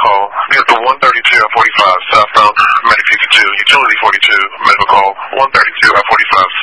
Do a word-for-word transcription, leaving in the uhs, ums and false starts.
call. Vehicle one thirty-two at forty-five, southbound, medic fifty-two, utility forty-two, medical call, one thirty-two at forty-five,